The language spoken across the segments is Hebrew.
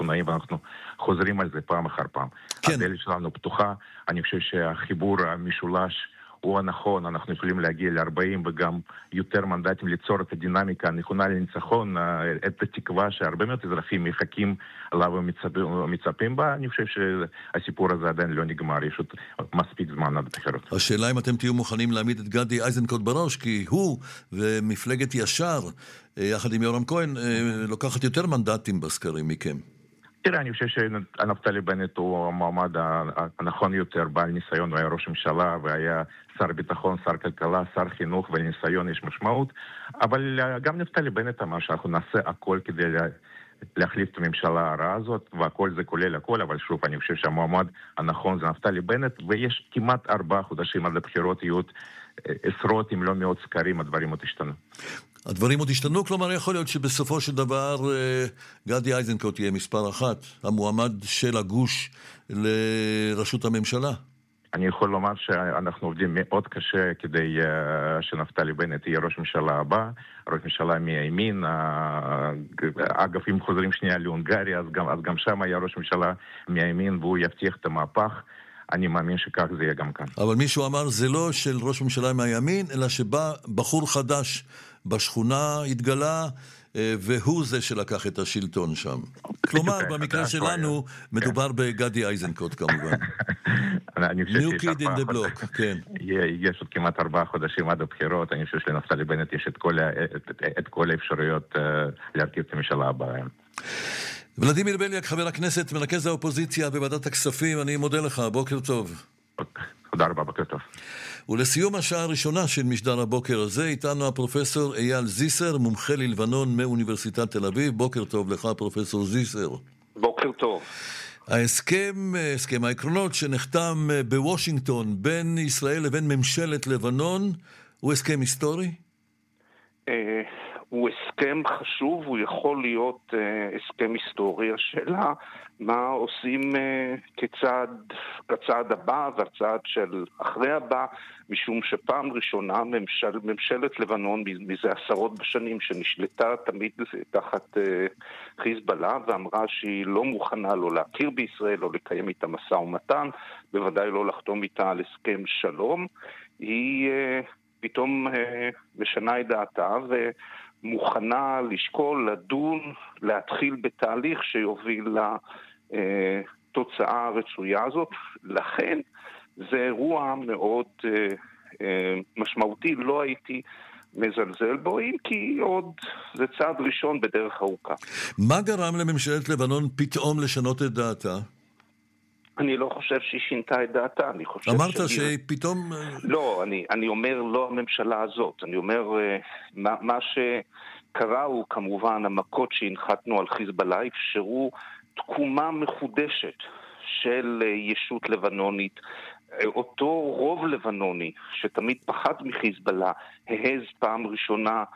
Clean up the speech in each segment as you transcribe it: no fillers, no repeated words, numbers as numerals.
עיתונאים, ואנחנו חוזרים על זה פעם אחר פעם. כן. הדלת שלנו פתוחה, אני חושב שהחיבור המשולש הוא הנכון, אנחנו יכולים להגיע ל-40 וגם יותר מנדטים ליצור את הדינמיקה הנכונה לניצחון, את התקווה שהרבה מאוד אזרחים מחכים לה ומצפים בה. אני חושב שהסיפור הזה עדיין לא נגמר, יש עוד מספיק זמן עד הבחירות. השאלה אם אתם תהיו מוכנים להעמיד את גדי איזנקוט בראש, כי הוא ומפלגת ישר, יחד עם יורם כהן, לוקחת יותר מנדטים בסקרים מכם. תראה, אני חושב שנפתלי בנט הוא המועמד הנכון יותר, בעל ניסיון, הוא היה ראש ממשלה והיה שר ביטחון, שר כלכלה, שר חינוך, ולניסיון יש משמעות, אבל גם נפתלי בנט אמר שאנחנו נעשה הכל כדי להחליף את הממשלה הרעה הזאת, והכל זה כולל הכל, אבל שוב, אני חושב שהמועמד הנכון זה נפתלי בנט, ויש כמעט 4 חודשים עד הבחירות, יהיו עשרות אם לא מאות סקרים, הדברים עוד השתנו. הדברים עוד השתנו, כלומר יכול להיות שבסופו של דבר גדי איזנקוט יהיה מספר 1, המועמד של הגוש לראשות הממשלה. אני יכול לומר שאנחנו עובדים מאוד קשה כדי שנפתלי בנט יהיה ראש ממשלה הבא, ראש ממשלה מהימין. אגב, אם חוזרים שנייה להונגריה, אז גם שם היה ראש ממשלה מהימין, והוא יבטיח את המהפך. אני מאמין שכך זה יהיה גם כאן. אבל מישהו אמר, זה לא של ראש ממשלה מהימין, אלא שבא בחור חדש בשכונה, התגלה, והוא זה שלקח את השלטון שם. כלומר, במקרה שלנו, מדובר בגדי איזנקוט כמובן. New kid in the block, כן. יש עוד כמעט 4 חודשים עד הבחירות, אני חושב שלנפתלי בנט יש את כל האפשרויות להרכיב את הממשלה הבאה. ולדימיר בליאק, חבר הכנסת, מרכז האופוזיציה בוועדת הכספים, אני מודה לך, בוקר טוב. תודה רבה, בוקר טוב. ולסיום השעה הראשונה של משדר הבוקר הזה, איתנו הפרופסור אייל זיסר, מומחה ללבנון מאוניברסיטת תל אביב. בוקר טוב לך, פרופסור זיסר. בוקר טוב. הסכם העקרונות שנחתם בוושינגטון בין ישראל לבין ממשלת לבנון, הוא הסכם היסטורי? הוא הסכם חשוב, הוא יכול להיות הסכם היסטורי. השאלה מה עושים כצעד הבא והצעד של אחרי הבא, משום שפעם ראשונה ממשלת לבנון מזה עשרות בשנים שנשלטה תמיד תחת חיזבאללה, ואמרה שהיא לא מוכנה לא להכיר בישראל או לקיים איתה משא ומתן, בוודאי לא לחתום איתה על הסכם שלום. היא פתאום משנה את דעתה ומוכנה לשקול, לדון, להתחיל בתהליך שיוביל לתוצאה הרצויה הזאת. לכן זה אירוע מאוד משמעותי, לא הייתי מזלזל בו, אם כי עוד זה צעד ראשון בדרך ארוכה. מה גרם לממשלת לבנון פתאום לשנות את דעתה? אני לא חושב שהיא שינתה את דעתה, אני חושב אמרת שפתאום... לא, אני אומר לא הממשלה הזאת, אני אומר מה שקרה הוא כמובן המכות שהנחתנו על חיזבאללה, אפשרו תקומה מחודשת של ישות לבנונית, אותו רוב לבנוני שתמיד פחד מחיזבאללה, העז פעם ראשונה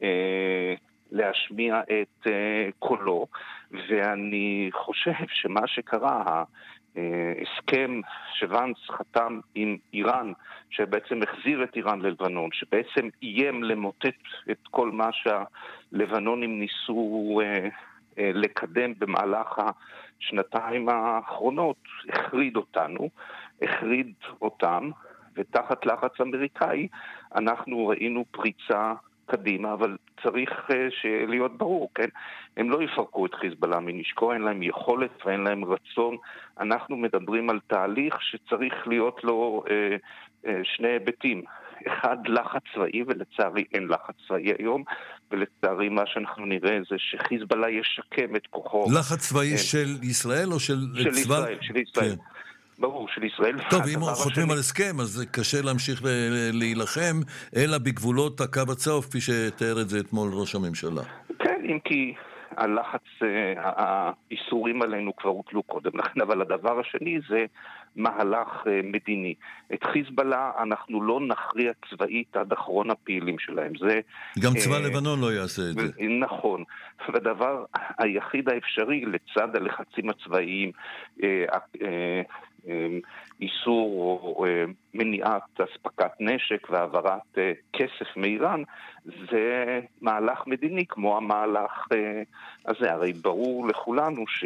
להשמיע את קולו, ואני חושב שמה שקרה, הסכם שוואנס חתם עם איראן, שבעצם החזיר את איראן ללבנון, שבעצם איים למוטט את כל מה שהלבנונים ניסו לקדם במהלך השנתיים האחרונות, החריד אותם, ותחת לחץ אמריקאי אנחנו ראינו פריצה קדימה, אבל צריך להיות ברור, כן? הם לא יפרקו את חיזבאללה מנשקו, אין להם יכולת ואין להם רצון. אנחנו מדברים על תהליך שצריך להיות לו שני היבטים. אחד, לחץ צבאי, ולצערי אין לחץ צבאי היום, ולצערי מה שאנחנו נראה זה שחיזבאללה ישקם את כוחו. לחץ צבאי של ישראל או של צבא? של ישראל. כן. ברור, של ישראל. טוב, אם חותמים על הסכם, אז קשה להמשיך להילחם, אלא בגבולות הקו הצהוב, כפי שתיאר את זה אתמול ראש הממשלה. כן, אם כי הלחץ, האיסורים עלינו כבר הוטלו קודם לכן, אבל הדבר השני זה מהלך מדיני. את חיזבאללה אנחנו לא נכריע צבאית עד אחרון הפעילים שלהם. גם צבא לבנון לא יעשה את זה. נכון. והדבר היחיד האפשרי לצד הלחצים הצבאיים, איסור או מניעת אספקת נשק והעברת כסף מאיראן, זה מהלך מדיני כמו המהלך הזה. הרי ברור לכולנו